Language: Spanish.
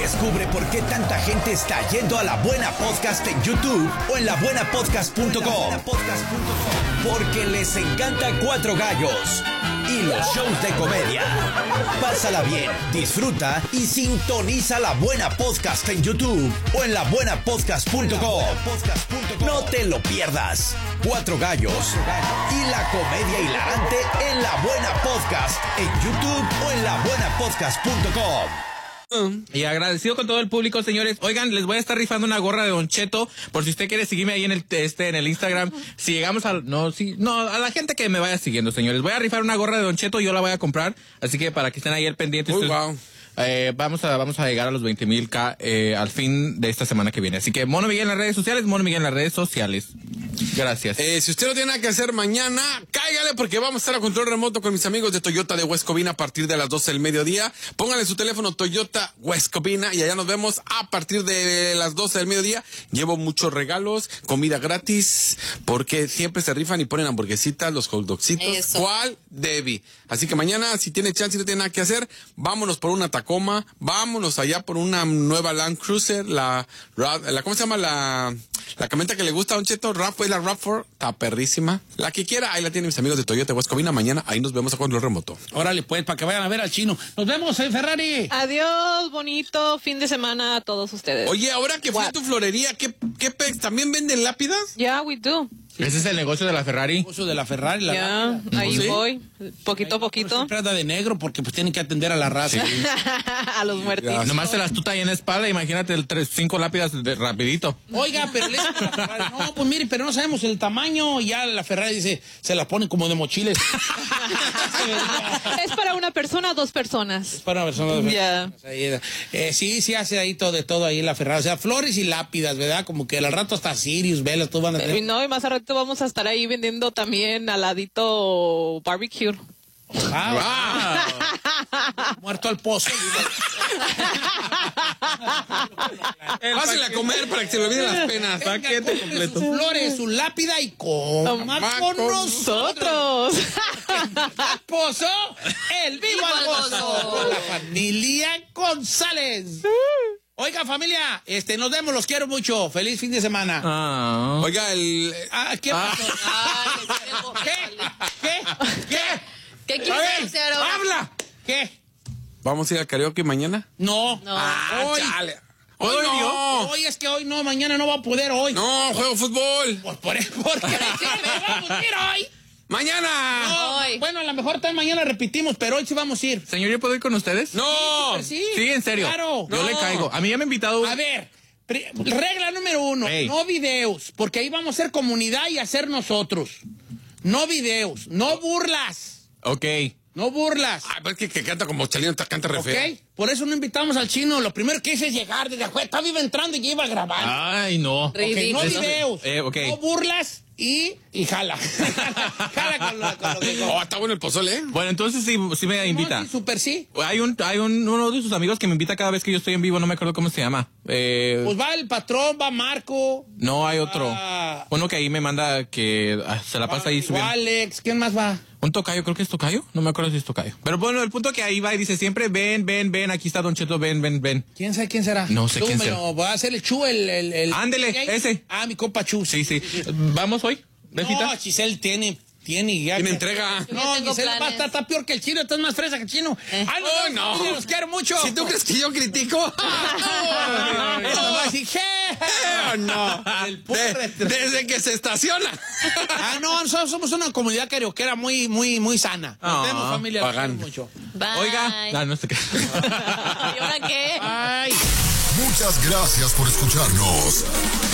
Descubre por qué tanta gente está yendo a La Buena Podcast en YouTube o en labuenapodcast.com. Porque les encanta Cuatro Gallos y los shows de comedia. Pásala bien, disfruta y sintoniza La Buena Podcast en YouTube o en labuenapodcast.com. No te lo pierdas. Cuatro Gallos y la comedia hilarante en La Buena Podcast en YouTube o en labuenapodcast.com. Y agradecido con todo el público, señores. Oigan, les voy a estar rifando una gorra de Don Cheto, por si usted quiere seguirme ahí en el Instagram. Si llegamos a la gente que me vaya siguiendo, señores. Voy a rifar una gorra de Don Cheto, yo la voy a comprar, así que para que estén ahí al pendiente. Wow. Vamos a llegar a los 20,000 al fin de esta semana que viene. Así que Mono Miguel en las redes sociales, Mono Miguel en las redes sociales. Gracias. Si usted no tiene nada que hacer mañana, cáigale porque vamos a estar a control remoto con mis amigos de Toyota de West Covina a partir de las 12 del mediodía. Pónganle su teléfono Toyota West Covina y allá nos vemos a partir de las 12 del mediodía. Llevo muchos regalos, comida gratis, porque siempre se rifan y ponen hamburguesitas, los hot dogsitos. Eso. ¿Cuál? Debbie. Así que mañana, si tiene chance y no tiene nada que hacer, vámonos por una Tacoma, vámonos allá por una nueva Land Cruiser, ¿cómo se llama? La camioneta que le gusta a Don Cheto, la RAV4, está perrísima. La que quiera, ahí la tienen mis amigos de Toyota West Covina. Mañana ahí nos vemos a control remoto. Órale, pues, para que vayan a ver al chino. Nos vemos en Ferrari. Adiós, bonito fin de semana a todos ustedes. Oye, ahora que fui a tu florería, ¿qué ¿también venden lápidas? Yeah, we do. Ese es el negocio de la Ferrari. Uso de la Ferrari. Ya, ahí ¿Sí? voy, poquito a poquito. Siempre anda de negro porque pues tienen que atender a la raza. A los muertitos. Nomás te las tuta ahí en la espalda, imagínate 5 lápidas rapidito. Oiga, pero no, pues mire, pero no sabemos el tamaño. Y ya la Ferrari dice, se las ponen como de mochiles. Es para una persona, 2 personas. Es para una persona de Ya. Sí hace ahí todo ahí la Ferrari. O sea, flores y lápidas, ¿verdad? Como que al rato hasta Sirius, velas, todo van a tener. No, y más a rato vamos a estar ahí vendiendo también al ladito barbecue. Muerto al pozo. Pásale a comer para que se le olviden las penas. Paquete completo. Sus flores, su lápida y coma con nosotros. Al pozo, el vivo al gozo. Con la familia González. Oiga, familia, nos vemos, los quiero mucho. Feliz fin de semana. Oiga, ¿Qué pasó? ¿Qué quieres hacer ahora? ¡Habla! ¿Qué? ¿vamos a ir al karaoke mañana? No. Hoy. Chale. Hoy no. Hoy es que hoy no, mañana no va a poder hoy. No, juego fútbol. Pues por eso, porque vamos a ir hoy. Mañana. No, Hoy. bueno, a lo mejor tal mañana repetimos, pero hoy sí vamos a ir. Señor, ¿yo puedo ir con ustedes? No. Sí, Sí, en serio. Claro. Yo le caigo. A mí ya me han invitado. A ver, regla número 1, Ey. no videos, porque ahí vamos a ser comunidad y a ser nosotros. No videos, no burlas, Ok. no burlas. Ay, pero es que canta como Chalino, canta re feo. ¿Ok? Por eso no invitamos al chino. Lo primero que hice es llegar desde afuera. Estaba iba entrando y ya iba a grabar. Ay, no. Ok, no Ridículo. videos, Ok. no burlas y jala. Jala con lo que... Oh, está bueno el pozole, ¿eh? Bueno, entonces sí me invita. No, sí, súper sí. Hay uno de sus amigos que me invita cada vez que yo estoy en vivo, no me acuerdo cómo se llama. Pues va el patrón, va Marco. No, hay otro. Ah. Uno que ahí me manda que se la pasa ahí subiendo. Alex, ¿quién más va? Un tocayo, creo que es tocayo. No me acuerdo si es tocayo. Pero bueno, el punto que ahí va y dice siempre, ven, aquí está Don Cheto, ven. ¿Quién sabe quién será? No sé quién será. Voy a hacer el Chu, el... Ándele, ese. Ah, mi compa Chu. Sí. ¿Vamos hoy? ¿Besita? No, Giselle tiene ya. ¿Quién entrega? No, tengo Giselle planes. está peor que el chino, estás más fresa que el chino. Ay, no. familia, los quiero mucho. Si tú crees que yo critico. Eso va a decir, No. Desde que se estaciona. no, nosotros somos una comunidad carioquera muy sana. Nos vemos, familia, los quiero Pagan. mucho. Bye. Oiga. No sé qué. ¿Y ahora qué? Ay. Muchas gracias por escucharnos.